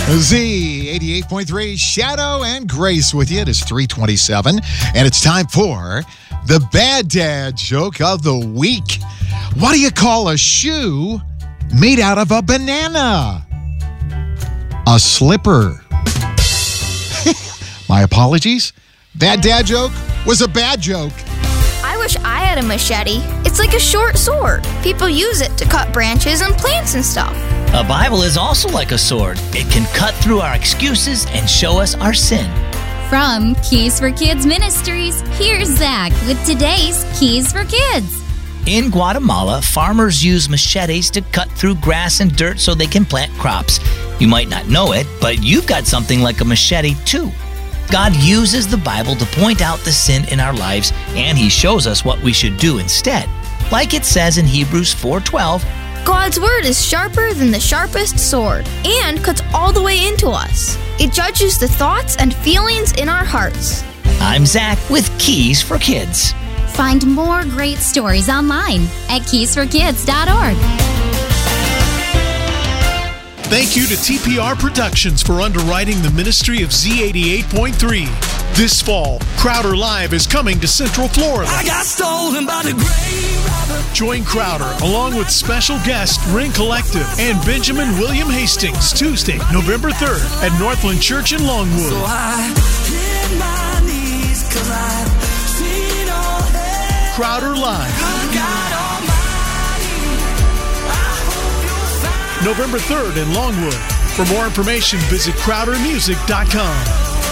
Z88.3, Shadow and Grace with you. It is 3:27, and it's time for the Bad Dad Joke of the Week. What do you call a shoe made out of a banana? A slipper. My apologies. That dad joke was a bad joke. I wish I had a machete. It's like a short sword. People use it to cut branches and plants and stuff. A Bible is also like a sword. It can cut through our excuses and show us our sin. From Keys for Kids Ministries, here's Zach with today's Keys for Kids. In Guatemala, farmers use machetes to cut through grass and dirt so they can plant crops. You might not know it, but you've got something like a machete too. God uses the Bible to point out the sin in our lives, and He shows us what we should do instead. Like it says in Hebrews 4:12, God's word is sharper than the sharpest sword and cuts all the way into us. It judges the thoughts and feelings in our hearts. I'm Zach with Keys for Kids. Find more great stories online at keysforkids.org. Thank you to TPR Productions for underwriting the ministry of Z88.3. This fall, Crowder Live is coming to Central Florida. I got stolen by the grave robber. Join Crowder along with special guest Ring Collective and Benjamin William Hastings Tuesday, November 3rd at Northland Church in Longwood. So I hit my knees 'cause I've seen all that. Crowder Live, Good God Almighty, I hope you'll find November 3rd in Longwood. For more information, visit crowdermusic.com.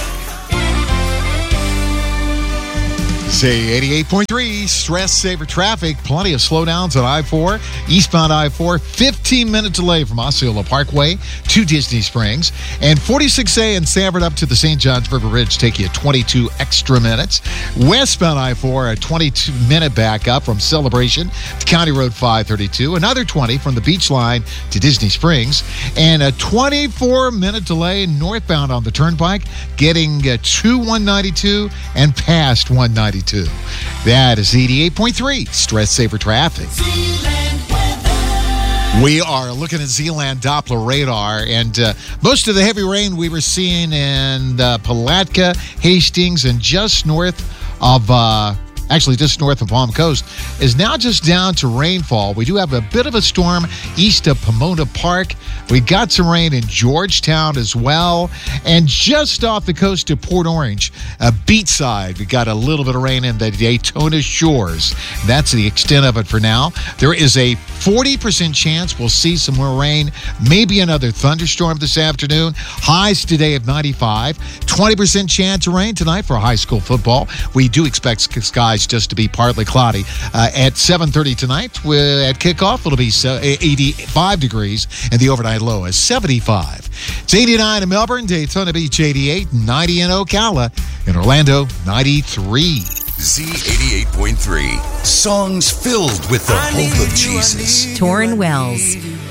Say 88.3, stress saver traffic. Plenty of slowdowns on I-4, eastbound I-4, 15-minute delay from Osceola Parkway to Disney Springs. And 46A in Sanford up to the St. Johns River Ridge take you 22 extra minutes. Westbound I-4, a 22-minute backup from Celebration to County Road 532. Another 20 from the Beach Line to Disney Springs. And a 24-minute delay northbound on the Turnpike, getting to 192 and past 192. That is 88.3 stress saver traffic. We are looking at Zealand Doppler radar, and most of the heavy rain we were seeing in Palatka, Hastings, and just north of Palm Coast is now just down to rainfall. We do have a bit of a storm east of Pomona Park. We got some rain in Georgetown as well. And just off the coast of Port Orange, Beachside, we got a little bit of rain in the Daytona Shores. That's the extent of it for now. There is a 40% chance we'll see some more rain, maybe another thunderstorm this afternoon. Highs today of 95. 20% chance of rain tonight for high school football. We do expect skies just to be partly cloudy. At 7:30 tonight, at kickoff, it'll be 85 degrees, and the overnight low is 75. It's 89 in Melbourne, Daytona Beach 88, 90 in Ocala, in Orlando 93. Z88.3. Songs filled with the hope of Jesus. Torrin Wells.